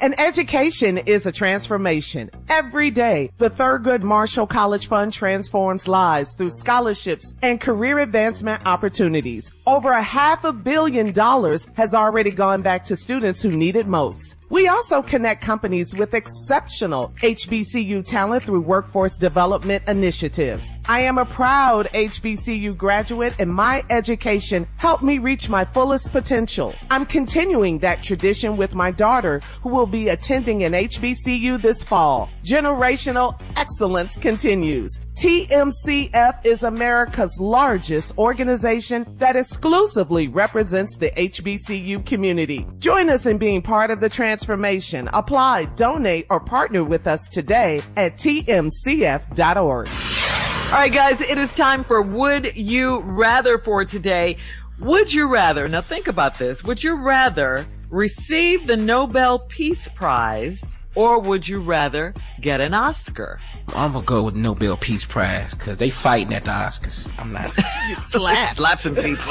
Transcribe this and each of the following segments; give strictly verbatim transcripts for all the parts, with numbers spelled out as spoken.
And education is a transformation. Every day, the Thurgood Marshall College Fund transforms lives through scholarships and career advancement opportunities. Over a half a billion dollars has already gone back to students who need it most. We also connect companies with exceptional H B C U talent through workforce development initiatives. I am a proud H B C U graduate, and my education helped me reach my fullest potential. I'm continuing that tradition with my daughter, who will be attending an H B C U this fall. Generational excellence continues. T M C F is America's largest organization that exclusively represents the H B C U community. Join us in being part of the transformation. Apply, donate, or partner with us today at T M C F dot org. All right, guys, it is time for Would You Rather for today. Would you rather, now think about this, would you rather receive the Nobel Peace Prize, or would you rather get an Oscar? I'm gonna go with Nobel Peace Prize because they fighting at the Oscars. I'm not. You slap. Slapping people.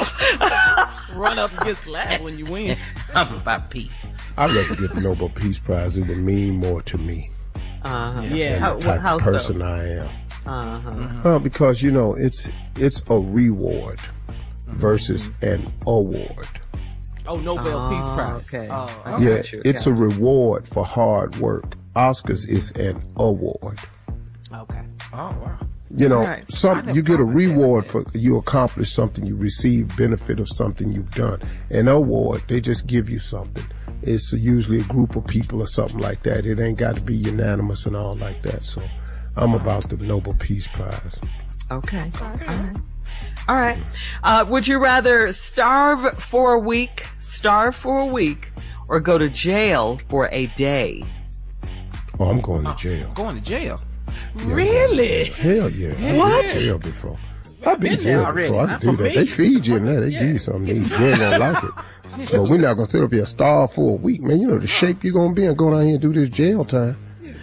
Run up and get slapped when you win. I'm about peace. I'd rather get the Nobel Peace Prize. It would mean more to me. Uh-huh. Yeah. And How, the type how of person so? I am. Uh-huh. Mm-hmm. Well, because, you know, it's it's a reward versus an award. Oh, Nobel Oh, Peace Prize. okay. Oh, I Yeah, got you, it's got a you. reward for hard work. Oscars is an award. okay. Oh wow. You know, Right. some you get a reward for you accomplish something, you receive benefit of something you've done. An award, they just give you something. It's usually a group of people or something like that. It ain't got to be unanimous and all like that. So I'm about the Nobel Peace Prize. Okay. Okay. All right. All right. Uh, would you rather starve for a week, starve for a week, or go to jail for a day? Oh, I'm going to jail. Going to jail. Yeah, Really? Hell yeah. I've been What? to jail before. I've been been to there jail already. before. I Not can do for that. me. They feed you in there. They give you something to eat. You ain't gonna like it. So we're not gonna sit up here starve for a week, man. You know the shape you're gonna be and go down here and do this jail time.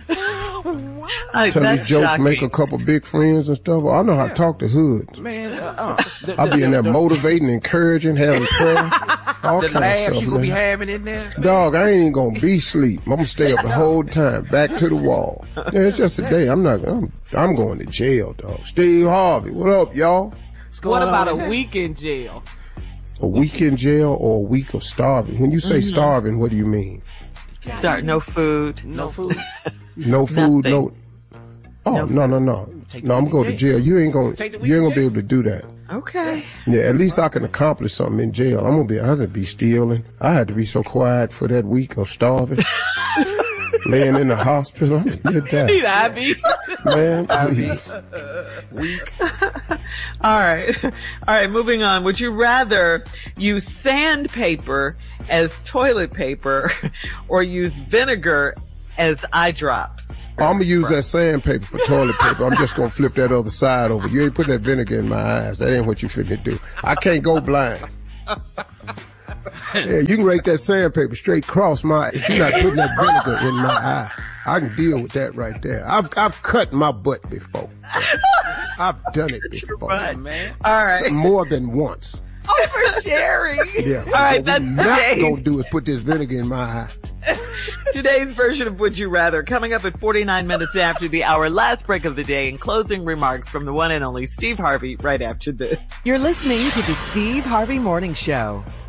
Uh, Tell that's these jokes, shocking. make a couple big friends and stuff. I know how to talk to hoods. Man, uh, uh, the, I'll be the- in there the, motivating, encouraging, having prayer. All The kinds laughs of you stuff, gonna be man. having in there. Dog, I ain't even gonna be asleep. I'm gonna stay up the whole time, back to the wall. Yeah, it's just a day. I'm not. I'm. I'm going to jail, dog. Steve Harvey, what up, y'all? What about a week? week in jail? A week in jail or a week of starving? When you say Mm-hmm. starving, what do you mean? Start no food. No food. No food, Nothing. no. Oh no, no, no. Take No, I'm the going to jail. You ain't gonna. Take the You ain't week gonna be in able to do that. Okay. Yeah, at least I can accomplish something in jail. I'm gonna be. I had to be stealing. I had to be so quiet for that week of starving, laying in the hospital. I'm gonna get that. Need I B? Man, I mean, please. week. All right. All right. Moving on. Would you rather use sandpaper as toilet paper or use vinegar as eye drops? I'm gonna use that sandpaper for toilet paper. I'm just gonna flip that other side over. You ain't putting that vinegar in my eyes. That ain't what you finna do. I can't go blind. Yeah, you can rake that sandpaper straight across my eyes. You're not putting that vinegar in my eye. I can deal with that right there. I've I've cut my butt before. I've done it before. Right. Man. All right. More than once. Oversharing. Yeah. All right. What That's we not today's, gonna do is put this vinegar in my eye. today's version of Would You Rather. Coming up at forty-nine minutes after the hour. Last break of the day and closing remarks from the one and only Steve Harvey right after this. You're listening to the Steve Harvey Morning Show.